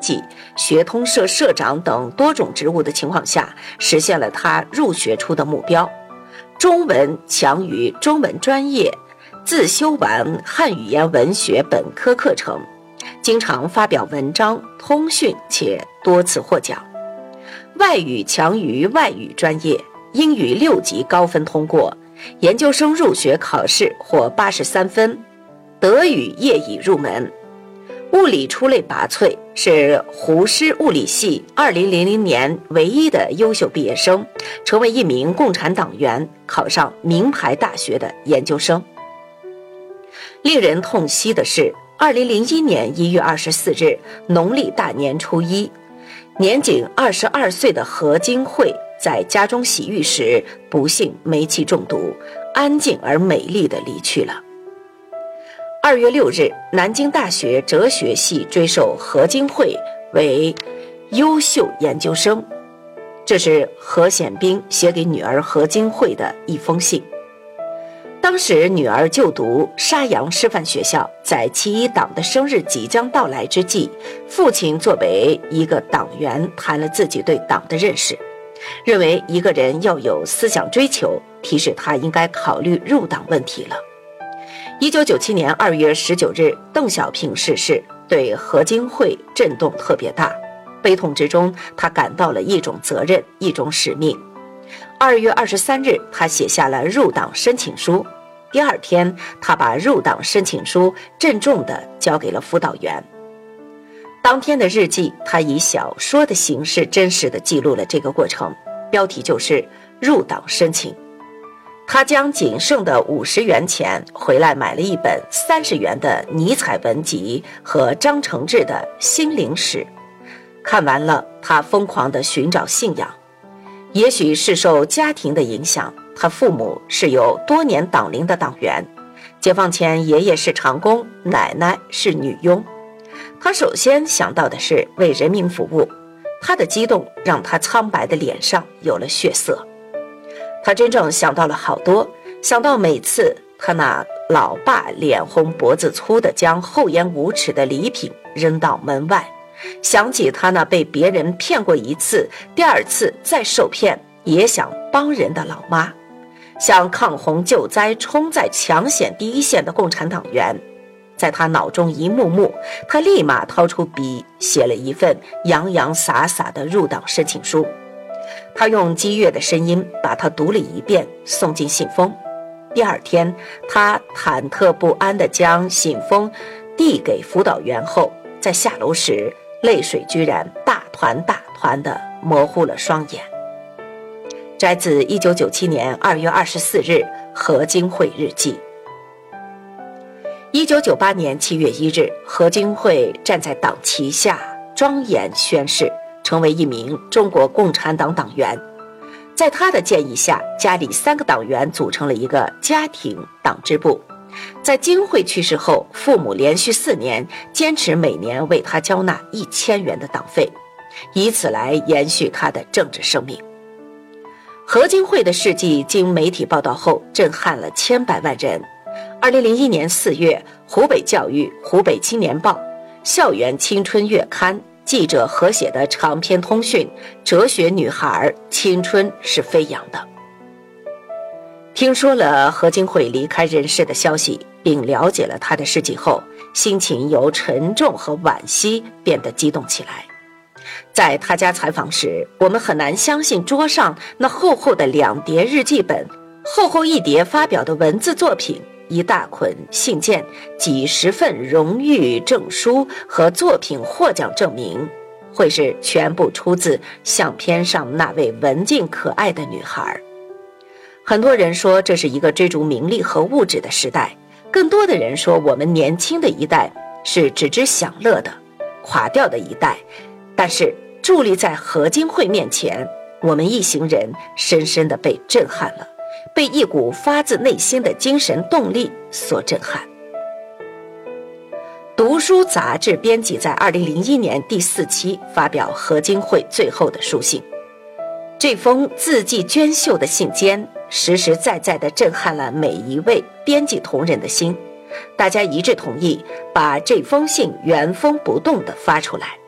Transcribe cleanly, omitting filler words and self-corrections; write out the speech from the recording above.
计、学通社社长等多种职务的情况下，实现了他入学初的目标。中文强于中文专业，自修完汉语言文学本科课程，经常发表文章、通讯，且多次获奖。外语强于外语专业，英语6级高分通过，研究生入学考试获83分，德语业已入门。物理出类拔萃，是湖师物理系2000年唯一的优秀毕业生，成为一名共产党员，考上名牌大学的研究生。令人痛惜的是，2001年1月24日，农历大年初一，年仅22岁的何金惠在家中洗浴时不幸煤气中毒，安静而美丽地离去了。2月6日，南京大学哲学系追授何金惠为优秀研究生。这是何显彬写给女儿何金惠的一封信。当时女儿就读沙洋师范学校，在其一党的生日即将到来之际，父亲作为一个党员谈了自己对党的认识，认为一个人要有思想追求，提示他应该考虑入党问题了。1997年2月19日，邓小平逝世，对何金惠震动特别大。悲痛之中，他感到了一种责任，一种使命。2月23日，他写下了入党申请书。第二天，他把入党申请书郑重地交给了辅导员。当天的日记，他以小说的形式真实地记录了这个过程，标题就是入党申请。他将仅剩的50元钱回来买了一本30元的尼采文集和张承志的心灵史，看完了，他疯狂地寻找信仰。也许是受家庭的影响，他父母是有多年党龄的党员，解放前爷爷是长工，奶奶是女佣。他首先想到的是为人民服务，他的激动让他苍白的脸上有了血色。他真正想到了好多，想到每次他那老爸脸红脖子粗的将厚颜无耻的礼品扔到门外，想起他那被别人骗过一次，第二次再受骗也想帮人的老妈，想抗洪救灾冲在抢险第一线的共产党员。在他脑中一幕幕，他立马掏出笔写了一份洋洋洒洒的入党申请书。他用激越的声音把它读了一遍，送进信封。第二天，他忐忑不安地将信封递给辅导员后，在下楼时，泪水居然大团大团地模糊了双眼。摘自1997年2月24日何金惠日记。1998年7月1日，何金惠站在党旗下庄严宣誓，成为一名中国共产党党员。在他的建议下，家里3个党员组成了一个家庭党支部。在金惠去世后，父母连续4年坚持每年为他交纳1000元的党费，以此来延续他的政治生命。何金惠的事迹经媒体报道后，震撼了千百万人。2001年4月，湖北教育、湖北青年报、校园青春月刊记者何写的长篇通讯《哲学女孩，青春是飞扬的》。听说了何金惠离开人世的消息，并了解了她的事迹后，心情由沉重和惋惜变得激动起来。在他家采访时，我们很难相信桌上那厚厚的2叠日记本，厚厚一叠发表的文字作品，一大捆信件，几十份荣誉证书和作品获奖证明，会是全部出自相片上那位文静可爱的女孩。很多人说这是一个追逐名利和物质的时代，更多的人说我们年轻的一代是只知享乐的垮掉的一代。但是伫立在何金惠面前，我们一行人深深地被震撼了，被一股发自内心的精神动力所震撼。读书杂志编辑在2001年第4期发表何金惠最后的书信，这封字迹娟秀的信笺实实在在地震撼了每一位编辑同仁的心，大家一致同意把这封信原封不动地发出来。